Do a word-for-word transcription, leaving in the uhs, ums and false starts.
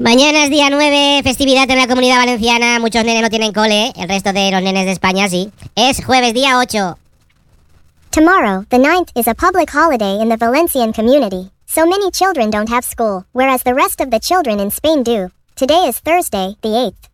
Mañana es día nueve, festividad en la Comunidad Valenciana. Muchos nenes no tienen cole, el resto de los nenes de España sí. Es jueves día ocho. Tomorrow, the ninth, is a public holiday in the Valencian community, so many children don't have school, whereas the rest of the children in Spain do. Today is Thursday, the eighth.